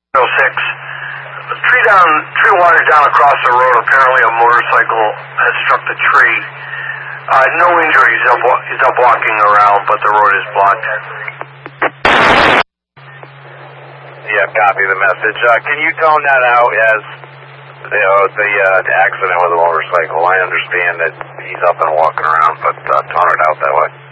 Tree wires down across the road. Apparently a motorcycle has struck the tree. No injuries. He's up walking around, but the road is blocked. Yeah, copy the message. Can you tone that out as the accident with the motorcycle? I understand that he's up and walking around, but tone it out that way.